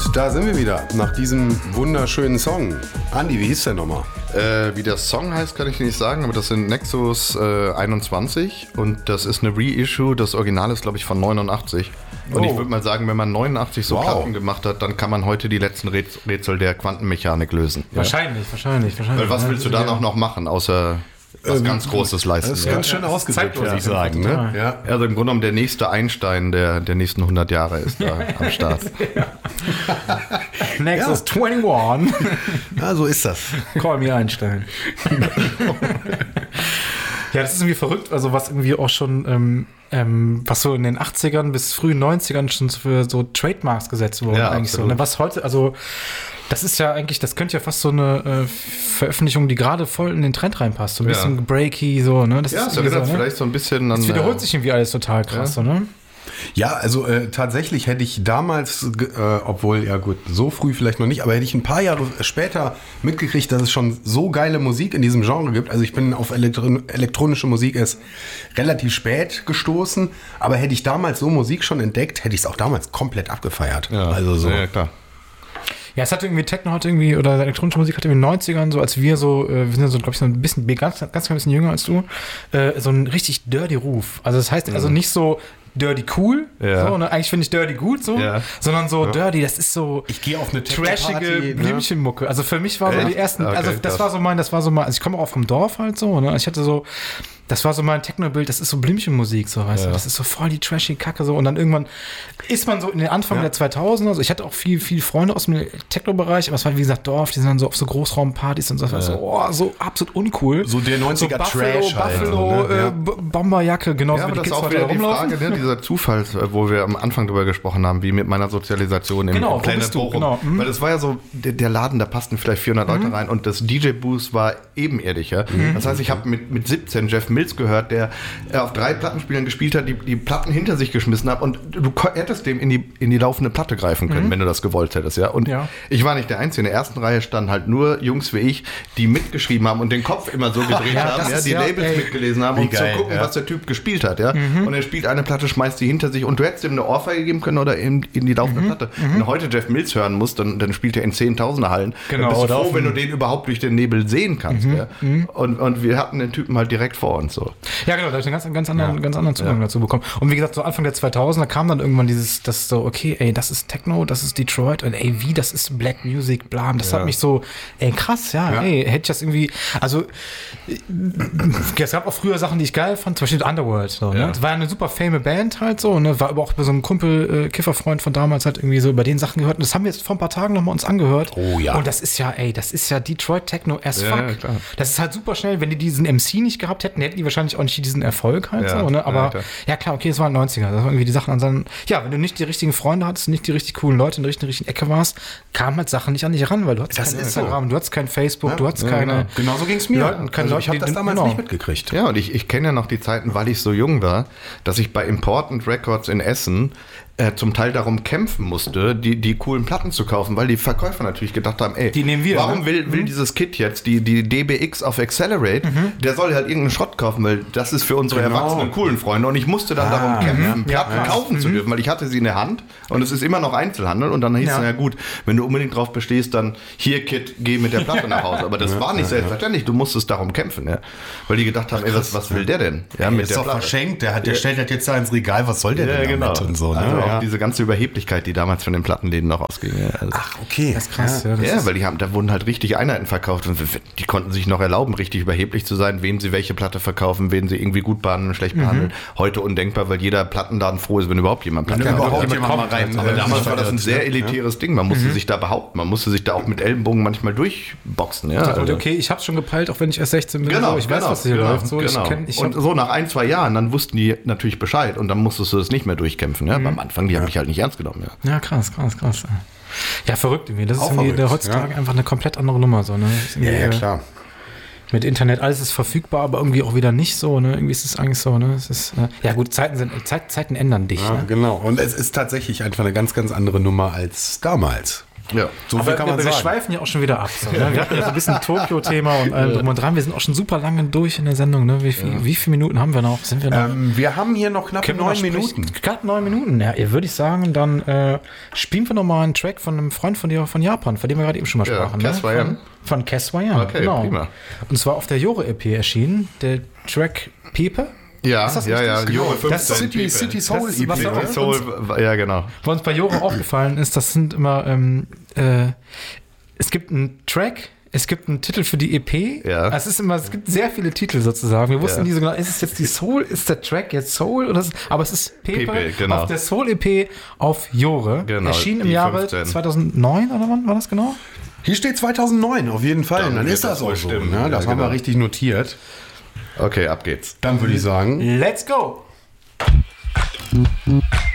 Und da sind wir wieder, nach diesem wunderschönen Song. Andi, wie hieß der nochmal? Wie der Song heißt, kann ich nicht sagen, aber das sind Nexus 21 und das ist eine Reissue. Das Original ist, glaube ich, von 89. Und ich würde mal sagen, wenn man 89 so Platten gemacht hat, dann kann man heute die letzten Rätsel der Quantenmechanik lösen. Wahrscheinlich. Weil was willst du da noch machen, außer was ganz Großes leisten? Das ist ganz schön ausgedrückt, würde ich sagen. Ne? Ja. Also im Grunde genommen der nächste Einstein der nächsten 100 Jahre ist da am Start. Nexus 21. Ja, so ist das. Call me Einstein. Ja, das ist irgendwie verrückt, also was irgendwie auch schon, was so in den 80ern bis frühen 90ern schon für so Trademarks gesetzt wurde. Ja, eigentlich so. Ne? Was heute, also das ist ja eigentlich, das könnte ja fast so eine Veröffentlichung, die gerade voll in den Trend reinpasst. So ein bisschen breaky, so, ne? Das erinnert so, vielleicht so ein bisschen an... Das wiederholt sich irgendwie alles total krass, so, ne? Ja, also tatsächlich hätte ich damals, obwohl, ja gut, so früh vielleicht noch nicht, aber hätte ich ein paar Jahre später mitgekriegt, dass es schon so geile Musik in diesem Genre gibt. Also ich bin auf elektronische Musik erst relativ spät gestoßen, aber hätte ich damals so Musik schon entdeckt, hätte ich es auch damals komplett abgefeiert. Ja, also so. Ja, klar. Ja, es hatte irgendwie, Techno hat irgendwie, oder elektronische Musik hatte in den 90ern, so als wir so, wir sind so, glaube ich, so ein bisschen, ganz ein bisschen jünger als du, so ein richtig dirty Ruf. Also das heißt, also nicht so dirty cool, so, ne? Eigentlich finde ich dirty gut, so, sondern so dirty, das ist so ich gehe auf eine trashige Blümchenmucke. Also für mich war so die ersten, also das war so mein, also ich komme auch vom Dorf halt so, ne? Ich hatte so, das war so mein Techno-Bild, das ist so Blümchenmusik, so, weißt du, das ist so voll die trashy Kacke, so, und dann irgendwann ist man so in den Anfang der 2000er, also ich hatte auch viele Freunde aus dem Techno-Bereich, aber es war, wie gesagt, Dorf, die sind dann so auf so Großraumpartys und so, so absolut uncool. So der 90er so Trash Buffalo, halt, Bomberjacke, genauso aber wie die das ist Kids auch heute wieder die rumlaufen. Frage, ne, dieser Zufall, wo wir am Anfang drüber gesprochen haben, wie mit meiner Sozialisation im Planet Bochum. Genau. Weil es war ja so, der Laden, da passten vielleicht 400 Leute rein und das DJ-Booth war ebenerdig. Ja? Das heißt, ich habe mit 17 Jeff Mills gehört, der auf 3 Plattenspielern gespielt hat, die Platten hinter sich geschmissen hat und du hättest dem in die laufende Platte greifen können, wenn du das gewollt hättest. Ja? Und ich war nicht der Einzige. In der ersten Reihe standen halt nur Jungs wie ich, die mitgeschrieben haben und den Kopf immer so gedreht haben, die Labels mitgelesen haben, um zu gucken, was der Typ gespielt hat. Ja? Und er spielt eine Platte, schmeißt die hinter sich und du hättest ihm eine Ohrfeige geben können oder in die laufende Platte. Wenn du heute Jeff Mills hören musst, dann spielt er in 10.000er Hallen. Genau, dann bist du froh, wenn du den überhaupt durch den Nebel sehen kannst. Ja? Und wir hatten den Typen halt direkt vor uns. So. Ja, genau, da habe ich einen ganz anderen Zugang dazu bekommen. Und wie gesagt, so Anfang der 2000er kam dann irgendwann das so, okay, ey, das ist Techno, das ist Detroit und ey, wie, das ist Black Music, bla. Das hat mich so, ey, krass, ey, hätte ich das irgendwie, also es gab auch früher Sachen, die ich geil fand, zum Beispiel Underworld. So, ne? Das war eine super fame Band halt so, ne? War aber auch bei so einem Kumpel, Kifferfreund von damals halt irgendwie so über den Sachen gehört. Und das haben wir jetzt vor ein paar Tagen nochmal uns angehört. Oh ja. Und das ist ja Detroit Techno as fuck. Klar. Das ist halt super schnell. Wenn die diesen MC nicht gehabt hätten, hätten die wahrscheinlich auch nicht diesen Erfolg halt so, ne? Aber klar, okay, es waren 90er. Das waren irgendwie die Sachen an seinen, wenn du nicht die richtigen Freunde hattest, nicht die richtig coolen Leute in der richtigen Ecke warst, kamen halt Sachen nicht an dich ran, weil du hattest kein Instagram, du hattest kein Facebook, du hattest keine. Genau so ging es mir. Ich habe das damals nicht mitgekriegt. Ja, und ich kenne ja noch die Zeiten, weil ich so jung war, dass ich bei Important Records in Essen zum Teil darum kämpfen musste, die coolen Platten zu kaufen, weil die Verkäufer natürlich gedacht haben, ey, die nehmen wir, warum will dieses Kid jetzt die DBX auf Accelerate, der soll halt irgendeinen Schrott kaufen, weil das ist für unsere erwachsenen coolen Freunde und ich musste dann darum kämpfen, Platten kaufen zu dürfen, weil ich hatte sie in der Hand und es ist immer noch Einzelhandel und dann hieß es, ja gut, wenn du unbedingt drauf bestehst, dann hier Kid, geh mit der Platte nach Hause, aber das war nicht selbstverständlich, du musstest darum kämpfen, weil die gedacht haben, ey, was will der denn? Ja, mit ist der doch Platte. Verschenkt, der stellt das jetzt da ins Regal, was soll der denn damit und so, ne? Also auch diese ganze Überheblichkeit, die damals von den Plattenläden noch ausging. Also ach, okay. Das ist krass. Weil da wurden halt richtig Einheiten verkauft und die konnten sich noch erlauben, richtig überheblich zu sein, wem sie welche Platte verkaufen, wen sie irgendwie gut behandeln, schlecht behandeln. Heute undenkbar, weil jeder Plattenladen froh ist, wenn überhaupt jemand Platten kauft. Aber damals war das ein sehr elitäres Ding. Man musste sich da behaupten. Man musste sich da auch mit Ellenbogen manchmal durchboxen. Ja, also. Okay, ich hab's schon gepeilt, auch wenn ich erst 16 bin. Genau, so. Ich weiß, was hier läuft. So, und so nach 1-2 Jahren, dann wussten die natürlich Bescheid und dann musstest du das nicht mehr durchkämpfen. Ja? Am Anfang, die haben mich halt nicht ernst genommen. Ja, krass. Ja, verrückt irgendwie. Das ist irgendwie heutzutage einfach eine komplett andere Nummer. So, ne? Ja, klar. Mit Internet, alles ist verfügbar, aber irgendwie auch wieder nicht so. Ne? Irgendwie ist es eigentlich so. Ne? Es ist, ja gut, Zeiten ändern dich. Ja, ne? Genau. Und es ist tatsächlich einfach eine ganz, ganz andere Nummer als damals. Ja, so viel kann man wir sagen. schweifen ja auch schon wieder ab. So, ne? Wir hatten ja so ein bisschen Tokio-Thema und allem drum und dran. Wir sind auch schon super lange durch in der Sendung. Ne? Wie viele Minuten haben wir noch? Sind wir noch? Wir haben hier noch knapp 9 Minuten. Knapp 9 Minuten. Ja, würde ich sagen, dann spielen wir nochmal einen Track von einem Freund von dir von Japan, von dem wir gerade eben schon mal sprachen. Cass Wayan. Von Cass Wayan, Okay, genau. prima. Und zwar auf der Jore-EP erschienen, der Track Pepe. Ja, Ist das ja, richtig? ja. Genau. Jore Das 15. City Soul Das ist, was EP. auch- City Soul, ja, genau. Was uns bei Jore aufgefallen ist, das sind immer, es gibt einen Track, es gibt einen Titel für die EP. Ja. Es gibt sehr viele Titel sozusagen. Wir wussten Ja. nie so genau, ist es jetzt die Soul, ist der Track jetzt Soul? aber es ist Pepe, genau. auf der Soul-EP auf Jore. Genau, Erschien im die Jahre 15. 2009 oder wann war das genau? Hier steht 2009 auf jeden Fall. Dann Dann wird ist das das wohl auch so. stimmen. Ne? Das Ja, haben wir genau. richtig notiert. Okay, ab geht's. Dann würde ich sagen, Let's go!